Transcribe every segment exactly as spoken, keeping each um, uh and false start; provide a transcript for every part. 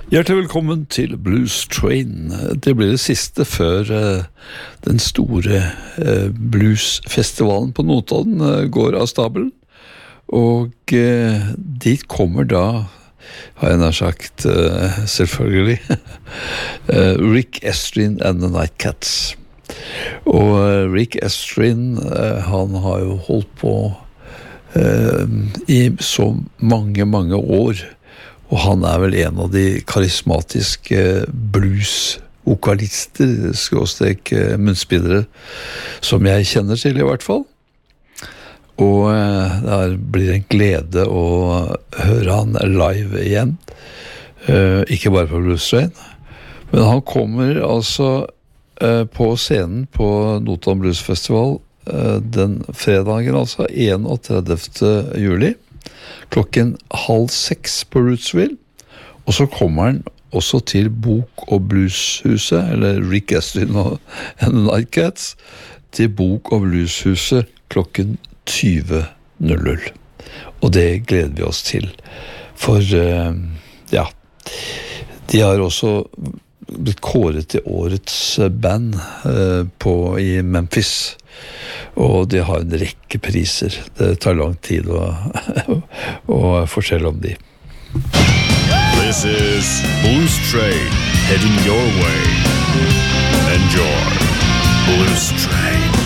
Hjertelig velkommen til Blues Train. Det blir det siste før uh, den store uh, bluesfestivalen på Notodden uh, går av stabelen. Og uh, dit kommer da, har jeg nær sagt, uh, selvfølgelig, uh, Rick Estrin and the Nightcats. Og uh, Rick Estrin, uh, han har jo holdt på uh, i så mange, mange år. Og han er vel en av de karismatiske blues-vokalister, skråstrek munnspillere, som jeg kjenner til i hvert fall. Og det blir en glede å høre han live igjen. Ikke bare på Blues Train. Men han kommer altså på scenen på Notodden Blues Festival den fredagen, altså enogtredivte juli. Klokken halv seks på Rootsville, og så kommer han også til Bok- og Blueshuset, eller Rick Estrin og the Nightcats, til Bok- og Blueshuset klokken tjue null null. Og det gleder vi oss til, for uh, ja, de har også blitt kåret til årets band uh, på, i Memphis, og de har en rekke priser. Det tar lang tid å, å fortelle om de. This is Blues Train, heading your way. Enjoy Blues Train.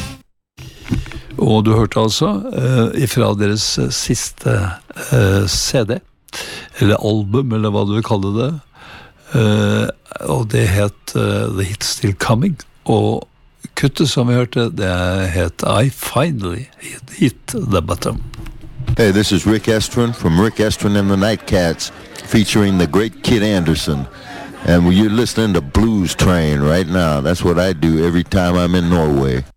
Og du hørte altså uh, ifra deres siste uh, C D, eller album, eller hva du vil kalle det, uh, og det het uh, The Hit Still Coming, og kuttet som vi hørte, det het I Finally Hit the Bottom. Hey, this is Rick Estrin from Rick Estrin and the Nightcats, featuring the great Kid Anderson. And you're listening to Blues Train right now. That's what I do every time I'm in Norway.